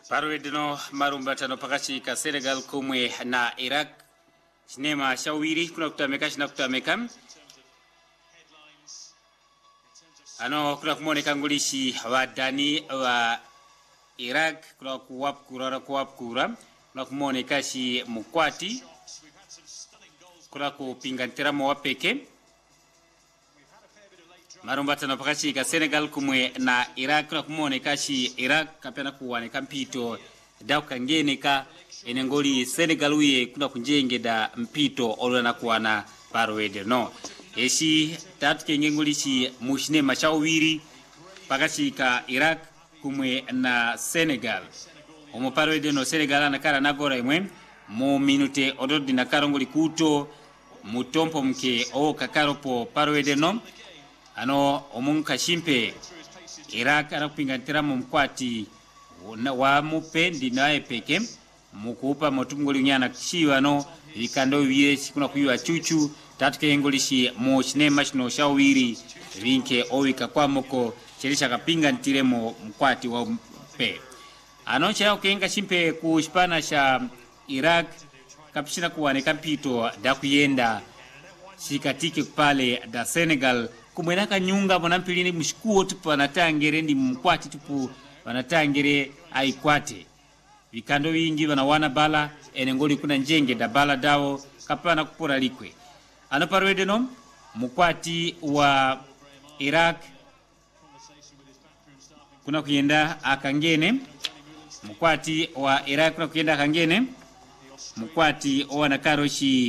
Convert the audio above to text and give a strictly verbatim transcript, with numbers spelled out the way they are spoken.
Parwedino marumbatano pakati ka Senegal kumwe na Iraq. Sinema shawiri kuna kutameka shina kutameka. Ano kuna kumoneka ngulishi wa Dani wa Iraq kuna kuwap kura kuwap kura. Kuna kumoneka shi Mukwati. Kuna kupinga nteramo wapeke. Marumbatano pakati ka Senegal kumwe na Iraq kuna kumoneka shi Iraq kapena kuwaneka mpito dauka ngeneka enengoli Senegal uye kuna kunjengeda mpito olwana kuwana parwede no eshi tatu kengengoli shi mushine mashawiri pakati ka Iraq kumwe na Senegal omo parwede no Senegal anakara nagora imwe mu minute ododi nakarongoli kuto mutompo mke o kakaropo parwede no ano omunka shimpe Iraq anakupinga ntiramo Mukwati wa mupe ndinae peke mukupa motungoli nyana kishiwa no vikando wiye sikuna kuywa chuchu tatuke ngolishi mo sinema shino shawiri vinke owika kwa moko chelisha kapinga ntiremo Mukwati wa mupe ano chao kenga shimpe ku Hispana sha Iraq kapishina kuwaneka mpito da kuyenda sikatike pale da Senegal kumwenaka nyunga bonampilini mshikuo tupu wanatangere ndi Mukwati tupu wanatangere aikwate vikando wingi wanawana bala enengoli kuna njenge da bala dao kapana kupora likwe ano parwede no Mukwati wa Iraq kuna kuyenda akangene Mukwati wa Iraq kuna kuyenda akangene Mukwati wa nakaroshi